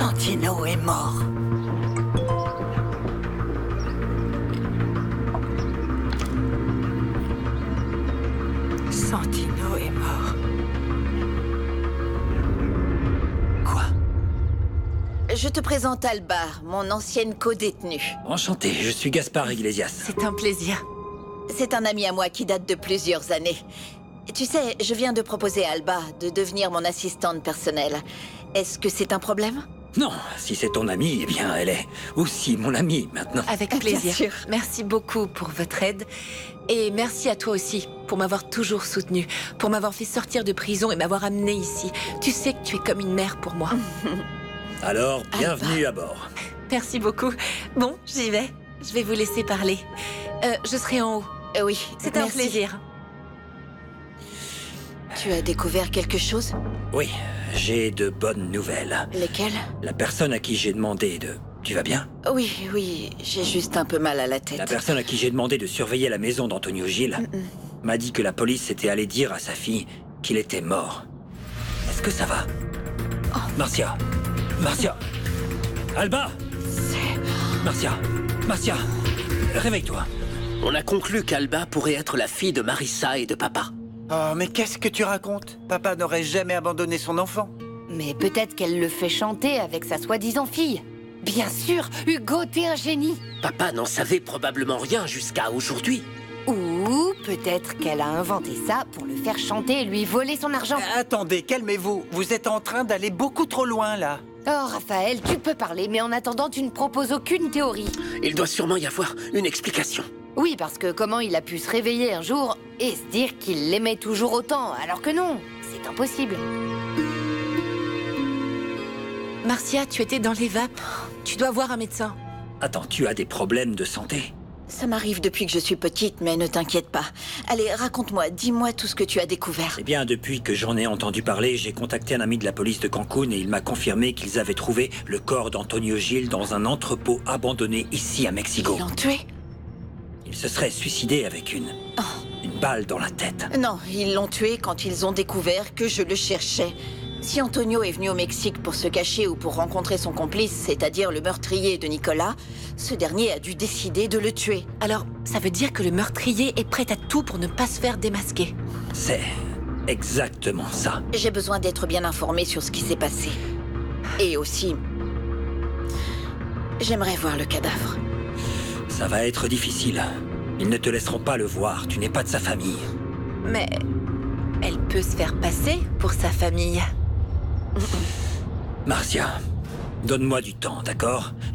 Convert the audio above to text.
Santino est mort. Santino est mort. Quoi? Je te présente Alba, mon ancienne co-détenue. Enchanté, je suis Gaspard Iglesias. C'est un plaisir. C'est un ami à moi qui date de plusieurs années. Tu sais, je viens de proposer à Alba de devenir mon assistante personnelle. Est-ce que c'est un problème? Non, si c'est ton amie, eh bien, elle est aussi mon amie maintenant. Avec Bien plaisir. sûr. Merci beaucoup pour votre aide. Et merci à toi aussi pour m'avoir toujours soutenue, pour m'avoir fait sortir de prison et m'avoir amenée ici. Tu sais que tu es comme une mère pour moi. Alors, bienvenue à bord. Merci beaucoup. Bon, j'y vais. Je vais vous laisser parler. Je serai en haut. Oui, C'est un merci. plaisir. Tu as découvert quelque chose? Oui, j'ai de bonnes nouvelles. Lesquelles? La personne à qui j'ai demandé de... Tu vas bien? Oui, j'ai juste un peu mal à la tête. La personne à qui j'ai demandé de surveiller la maison d'Antonio Gilles m'a dit que la police était allée dire à sa fille qu'il était mort. Est-ce que ça va? Marcia! Marcia! Alba! Marcia! Réveille-toi! On a conclu qu'Alba pourrait être la fille de Marissa et de papa. Oh, mais qu'est-ce que tu racontes? Papa n'aurait jamais abandonné son enfant. Mais peut-être qu'elle le fait chanter avec sa soi-disant fille. Bien sûr, Hugo, t'es un génie. Papa n'en savait probablement rien jusqu'à aujourd'hui. Ou peut-être qu'elle a inventé ça pour le faire chanter et lui voler son argent. Attendez, calmez-vous. Vous êtes en train d'aller beaucoup trop loin, là. Oh, Raphaël, tu peux parler, mais en attendant, tu ne proposes aucune théorie. Il doit sûrement y avoir une explication. Oui, parce que comment il a pu se réveiller un jour et se dire qu'il l'aimait toujours autant, alors que non, c'est impossible. Marcia, tu étais dans les vapes. Tu dois voir un médecin. Attends, tu as des problèmes de santé? Ça m'arrive depuis que je suis petite, mais ne t'inquiète pas. Allez, raconte-moi, dis-moi tout ce que tu as découvert. Eh bien, depuis que j'en ai entendu parler, j'ai contacté un ami de la police de Cancun et il m'a confirmé qu'ils avaient trouvé le corps d'Antonio Gilles dans un entrepôt abandonné ici à Mexico. Ils l'ont tué? Il se serait suicidé avec une balle dans la tête. Non, ils l'ont tué quand ils ont découvert que je le cherchais. Si Antonio est venu au Mexique pour se cacher ou pour rencontrer son complice, c'est-à-dire le meurtrier de Nicolas, ce dernier a dû décider de le tuer. Alors, ça veut dire que le meurtrier est prêt à tout pour ne pas se faire démasquer. C'est exactement ça. J'ai besoin d'être bien informée sur ce qui s'est passé. Et aussi, j'aimerais voir le cadavre. Ça va être difficile. Ils ne te laisseront pas le voir, tu n'es pas de sa famille. Mais elle peut se faire passer pour sa famille. Marcia, donne-moi du temps, d'accord?